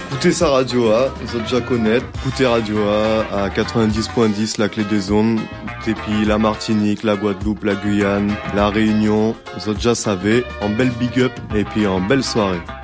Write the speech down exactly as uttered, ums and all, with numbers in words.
Écoutez sa radio A, vous êtes déjà connaître. Écoutez Radio A à quatre-vingt-dix virgule dix, la clé des ondes. Et puis la Martinique, la Guadeloupe, la Guyane, la Réunion, vous êtes déjà savez. En belle big up et puis en belle soirée.